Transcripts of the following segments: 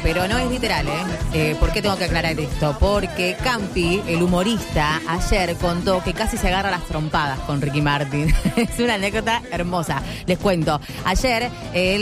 pero no es literal, ¿eh? ¿Por qué tengo que aclarar esto? Porque Campi, el humorista, ayer contó que casi se agarra las trompadas con Ricky Martin. Es una anécdota hermosa. Les cuento. Ayer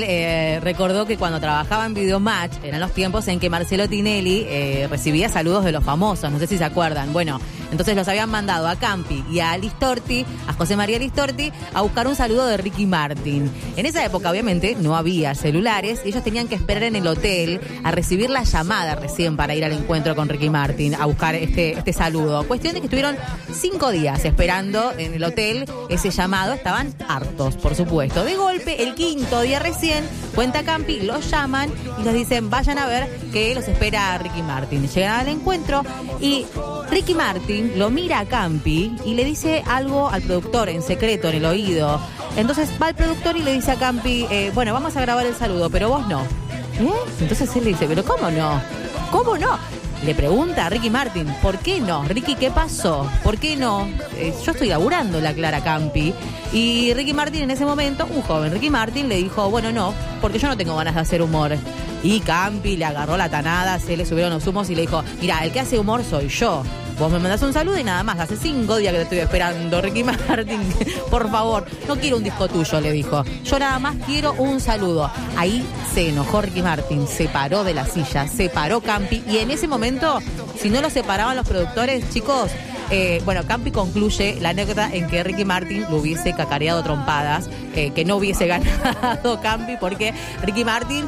él recordó que cuando trabajaba en Videomatch, eran los tiempos en que Marcelo Tinelli recibía saludos de los famosos, no sé si se acuerdan. Bueno, entonces los habían mandado a Campi y a Listorti, a José María Listorti, a buscar un saludo de Ricky Martin. En esa época, obviamente, no había celulares y ellos tenían que esperar en el hotel a recibir la llamada recién para ir al encuentro con Ricky Martin, a buscar este saludo. Cuestión de que estuvieron 5 días esperando en el hotel ese llamado. Estaban hartos, por supuesto. De golpe, el 5.º día recién, cuenta Campi, los llaman y les dicen, vayan a ver que los espera Ricky Martin. Llegan al encuentro y Ricky Martin lo mira a Campi y le dice algo al productor en secreto, en el oído. Entonces va el productor y le dice a Campi, bueno, vamos a grabar el saludo, pero vos no. Entonces él le dice, pero ¿cómo no? ¿Cómo no? Le pregunta a Ricky Martin, ¿por qué no? Ricky, ¿qué pasó? ¿Por qué no? Yo estoy laburando, la aclara Campi. Y Ricky Martin en ese momento, un joven Ricky Martin, le dijo, bueno, no, porque yo no tengo ganas de hacer humor. Y Campi le agarró la tanada, se le subieron los humos y le dijo, mira, el que hace humor soy yo. Vos me mandás un saludo y nada más. Hace 5 días que te estoy esperando, Ricky Martin. Por favor, no quiero un disco tuyo, le dijo. Yo nada más quiero un saludo. Ahí se enojó Ricky Martin, se paró de la silla, se paró Campi. Y en ese momento, si no lo separaban los productores, chicos, bueno, Campi concluye la anécdota en que Ricky Martin lo hubiese cacareado trompadas, que no hubiese ganado Campi, porque Ricky Martin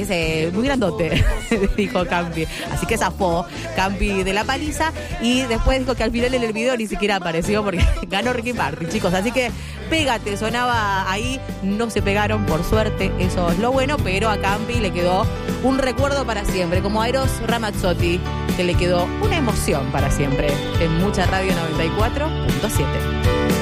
es muy grandote, dijo Campi. Así que zafó Campi de la paliza y después dijo que al final en el video ni siquiera apareció porque ganó Ricky Martin, chicos. Así que pégate, sonaba ahí, no se pegaron por suerte, eso es lo bueno, pero a Campi le quedó un recuerdo para siempre, como a Eros Ramazzotti, que le quedó una emoción para siempre en Mucha Radio 94.7.